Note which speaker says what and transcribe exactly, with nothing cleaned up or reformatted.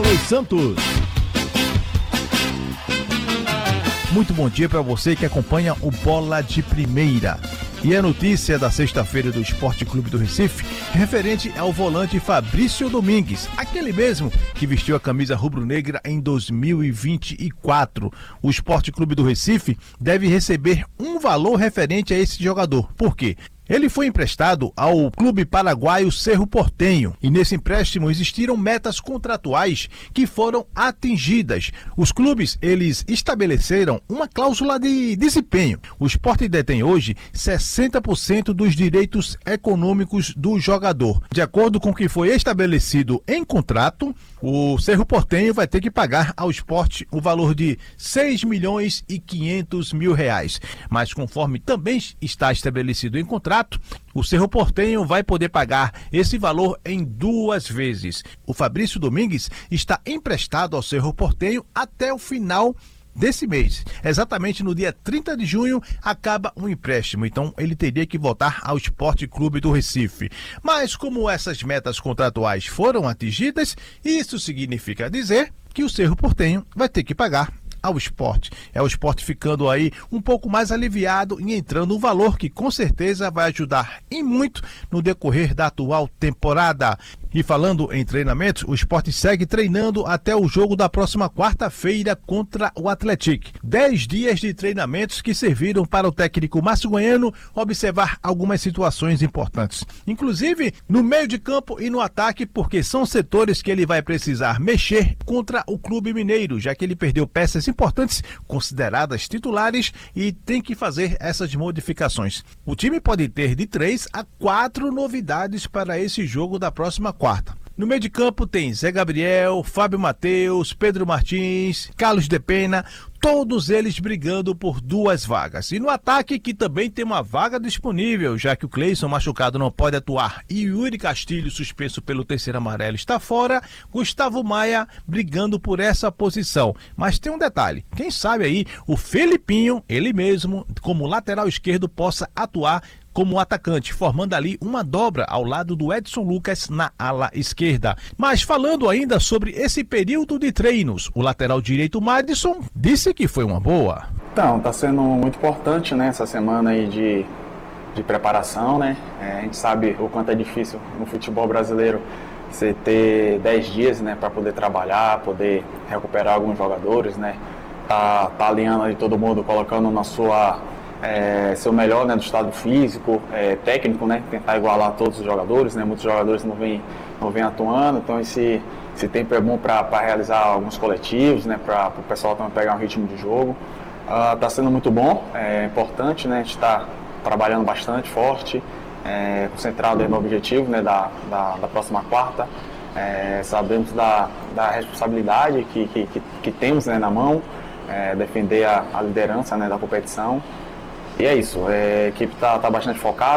Speaker 1: dos Santos. Muito bom dia para você que acompanha o Bola de Primeira. E a notícia da sexta-feira do Esporte Clube do Recife, referente ao volante Fabrício Domingues, aquele mesmo que vestiu a camisa rubro-negra em dois mil e vinte e quatro. O Esporte Clube do Recife deve receber um valor referente a esse jogador. Por quê? Ele foi emprestado ao clube paraguaio Cerro Porteño e nesse empréstimo existiram metas contratuais que foram atingidas. Os clubes, eles estabeleceram uma cláusula de desempenho. O Sport detém hoje sessenta por cento dos direitos econômicos do jogador. De acordo com o que foi estabelecido em contrato, o Cerro Porteño vai ter que pagar ao Sport o valor de seis milhões e quinhentos mil reais. Mas conforme também está estabelecido em contrato, o Cerro Porteño vai poder pagar esse valor em duas vezes. O Fabrício Domingues está emprestado ao Cerro Porteño até o final desse mês. Exatamente no dia trinta de junho acaba um empréstimo, então ele teria que voltar ao Esporte Clube do Recife. Mas como essas metas contratuais foram atingidas, isso significa dizer que o Cerro Porteño vai ter que pagar ao Sport. É o Sport ficando aí um pouco mais aliviado e entrando um valor que com certeza vai ajudar e muito no decorrer da atual temporada. E falando em treinamentos, o Sport segue treinando até o jogo da próxima quarta-feira contra o Atlético. Dez dias de treinamentos que serviram para o técnico Márcio Goiano observar algumas situações importantes. Inclusive no meio de campo e no ataque, porque são setores que ele vai precisar mexer contra o Clube Mineiro, já que ele perdeu peças importantes consideradas titulares e tem que fazer essas modificações. O time pode ter de três a quatro novidades para esse jogo da próxima quarta. No meio de campo tem Zé Gabriel, Fábio Matheus, Pedro Martins, Carlos de Pena, todos eles brigando por duas vagas. E no ataque, que também tem uma vaga disponível, já que o Cleison machucado não pode atuar e Yuri Castilho, suspenso pelo terceiro amarelo, está fora, Gustavo Maia brigando por essa posição. Mas tem um detalhe, quem sabe aí o Felipinho, ele mesmo, como lateral esquerdo, possa atuar como atacante, formando ali uma dobra ao lado do Edson Lucas na ala esquerda. Mas falando ainda sobre esse período de treinos, o lateral direito Madison disse que foi uma boa.
Speaker 2: Então, tá sendo muito importante, né, essa semana aí de, de preparação, né? É, a gente sabe o quanto é difícil no futebol brasileiro você ter dez dias, né, para poder trabalhar, poder recuperar alguns jogadores, né? Tá, tá alinhando aí todo mundo, colocando na sua É, ser o melhor, né, do estado físico, é, técnico, né, tentar igualar todos os jogadores, né, muitos jogadores não vêm não vem atuando, então esse, esse tempo é bom para realizar alguns coletivos, né, para o pessoal também pegar um ritmo de jogo. Está uh, sendo muito bom, é importante, né, a gente está trabalhando bastante, forte, é, concentrado aí no objetivo, né, da, da, da próxima quarta. É, sabemos da, da responsabilidade que, que, que, que temos, né, na mão, é, defender a, a liderança, né, da competição. E é isso, é, a equipe está tá bastante focada.